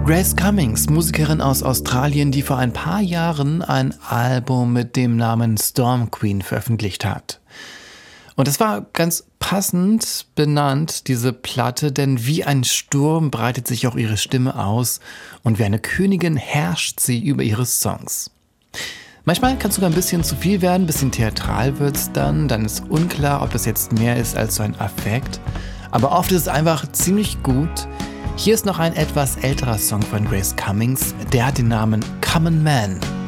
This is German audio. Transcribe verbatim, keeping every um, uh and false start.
Grace Cummings, Musikerin aus Australien, die vor ein paar Jahren ein Album mit dem Namen Storm Queen veröffentlicht hat. Und es war ganz passend benannt, diese Platte, denn wie ein Sturm breitet sich auch ihre Stimme aus und wie eine Königin herrscht sie über ihre Songs. Manchmal kann es sogar ein bisschen zu viel werden, ein bisschen theatral wird es dann, dann ist unklar, ob das jetzt mehr ist als so ein Affekt. Aber oft ist es einfach ziemlich gut. Hier ist noch ein etwas älterer Song von Grace Cummings, der hat den Namen Common Man.